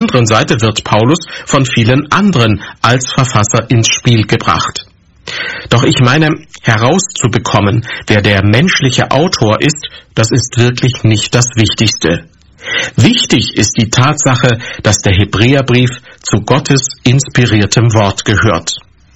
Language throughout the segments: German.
anderen Seite wird Paulus von vielen anderen als Verfasser ins Spiel gebracht. Doch ich meine, herauszubekommen, wer der menschliche Autor ist, das ist wirklich nicht das Wichtigste. Wichtig ist die Tatsache, dass der Hebräerbrief zu Gottes inspiriertem Wort gehört.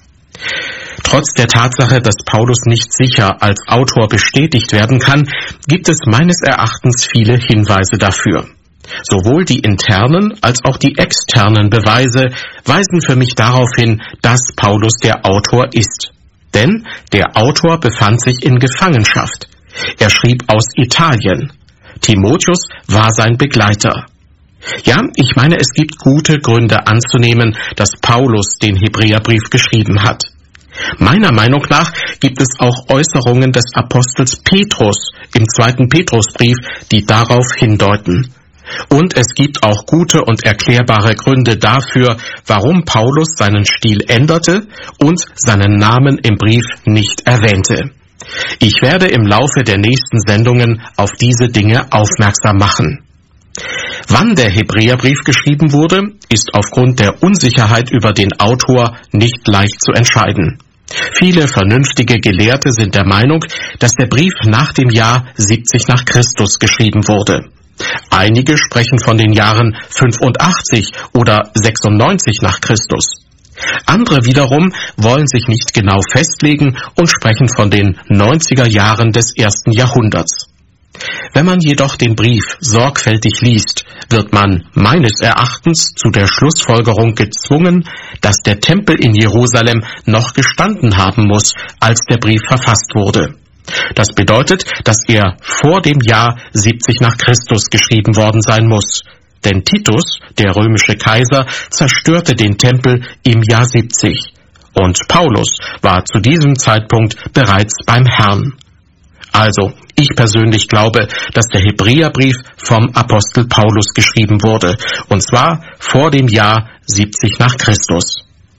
Trotz der Tatsache, dass Paulus nicht sicher als Autor bestätigt werden kann, gibt es meines Erachtens viele Hinweise dafür. Sowohl die internen als auch die externen Beweise weisen für mich darauf hin, dass Paulus der Autor ist. Denn der Autor befand sich in Gefangenschaft. Er schrieb aus Italien. Timotheus war sein Begleiter. Ja, ich meine, es gibt gute Gründe anzunehmen, dass Paulus den Hebräerbrief geschrieben hat. Meiner Meinung nach gibt es auch Äußerungen des Apostels Petrus im 2. Petrusbrief, die darauf hindeuten. Und es gibt auch gute und erklärbare Gründe dafür, warum Paulus seinen Stil änderte und seinen Namen im Brief nicht erwähnte. Ich werde im Laufe der nächsten Sendungen auf diese Dinge aufmerksam machen. Wann der Hebräerbrief geschrieben wurde, ist aufgrund der Unsicherheit über den Autor nicht leicht zu entscheiden. Viele vernünftige Gelehrte sind der Meinung, dass der Brief nach dem Jahr 70 nach Christus geschrieben wurde. Einige sprechen von den Jahren 85 oder 96 nach Christus. Andere wiederum wollen sich nicht genau festlegen und sprechen von den 90er Jahren des 1. Jahrhunderts. Wenn man jedoch den Brief sorgfältig liest, wird man meines Erachtens zu der Schlussfolgerung gezwungen, dass der Tempel in Jerusalem noch gestanden haben muss, als der Brief verfasst wurde. Das bedeutet, dass er vor dem Jahr 70 nach Christus geschrieben worden sein muss. Denn Titus, der römische Kaiser, zerstörte den Tempel im Jahr 70. Und Paulus war zu diesem Zeitpunkt bereits beim Herrn. Also, ich persönlich glaube, dass der Hebräerbrief vom Apostel Paulus geschrieben wurde, und zwar vor dem Jahr 70 nach Christus.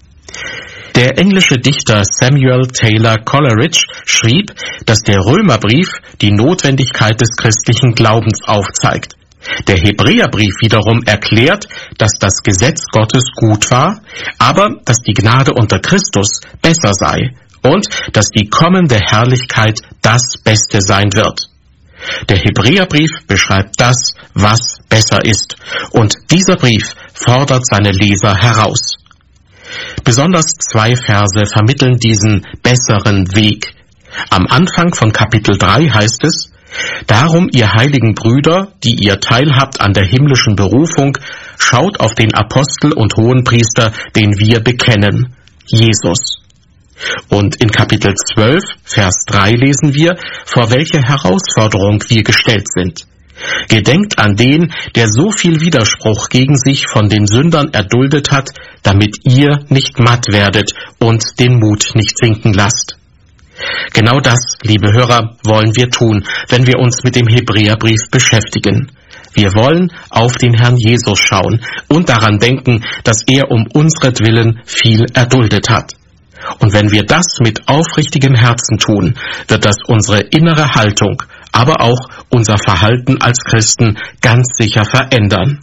Der englische Dichter Samuel Taylor Coleridge schrieb, dass der Römerbrief die Notwendigkeit des christlichen Glaubens aufzeigt. Der Hebräerbrief wiederum erklärt, dass das Gesetz Gottes gut war, aber dass die Gnade unter Christus besser sei und dass die kommende Herrlichkeit das Beste sein wird. Der Hebräerbrief beschreibt das, was besser ist, und dieser Brief fordert seine Leser heraus. Besonders 2 Verse vermitteln diesen besseren Weg. Am Anfang von Kapitel 3 heißt es: Darum, ihr heiligen Brüder, die ihr teilhabt an der himmlischen Berufung, schaut auf den Apostel und Hohenpriester, den wir bekennen, Jesus. Und in Kapitel 12, Vers 3 lesen wir, vor welche Herausforderung wir gestellt sind. Gedenkt an den, der so viel Widerspruch gegen sich von den Sündern erduldet hat, damit ihr nicht matt werdet und den Mut nicht sinken lasst. Genau das, liebe Hörer, wollen wir tun, wenn wir uns mit dem Hebräerbrief beschäftigen. Wir wollen auf den Herrn Jesus schauen und daran denken, dass er um unsretwillen viel erduldet hat. Und wenn wir das mit aufrichtigem Herzen tun, wird das unsere innere Haltung, aber auch unser Verhalten als Christen ganz sicher verändern.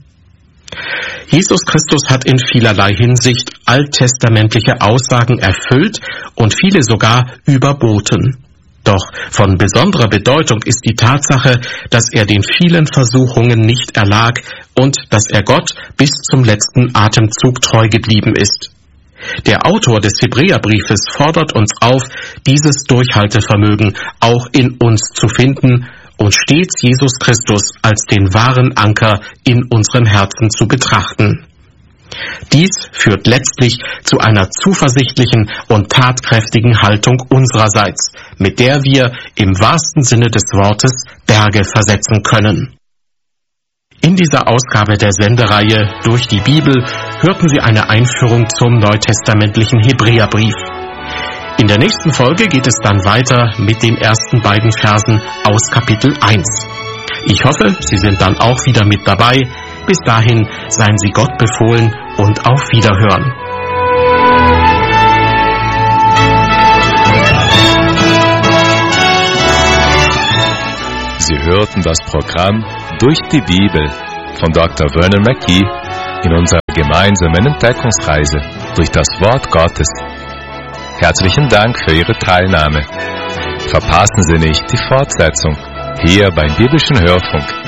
Jesus Christus hat in vielerlei Hinsicht alttestamentliche Aussagen erfüllt und viele sogar überboten. Doch von besonderer Bedeutung ist die Tatsache, dass er den vielen Versuchungen nicht erlag und dass er Gott bis zum letzten Atemzug treu geblieben ist. Der Autor des Hebräerbriefes fordert uns auf, dieses Durchhaltevermögen auch in uns zu finden und stets Jesus Christus als den wahren Anker in unserem Herzen zu betrachten. Dies führt letztlich zu einer zuversichtlichen und tatkräftigen Haltung unsererseits, mit der wir im wahrsten Sinne des Wortes Berge versetzen können. In dieser Ausgabe der Sendereihe Durch die Bibel hörten Sie eine Einführung zum neutestamentlichen Hebräerbrief. In der nächsten Folge geht es dann weiter mit den ersten beiden Versen aus Kapitel 1. Ich hoffe, Sie sind dann auch wieder mit dabei. Bis dahin seien Sie Gott befohlen und auf Wiederhören. Sie hörten das Programm Durch die Bibel von Dr. Vernon Mackey in unserer gemeinsamen Entdeckungsreise durch das Wort Gottes. Herzlichen Dank für Ihre Teilnahme. Verpassen Sie nicht die Fortsetzung hier beim Biblischen Hörfunk